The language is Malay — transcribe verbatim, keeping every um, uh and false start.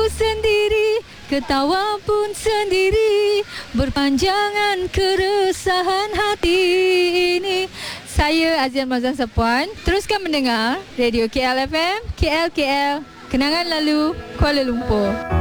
sendiri, ketawa pun sendiri, berpanjangan keresahan hati ini. Saya Azian Mazan Sapuan. Teruskan mendengar Radio K L F M, K L K L, kenangan lalu, Kuala Lumpur.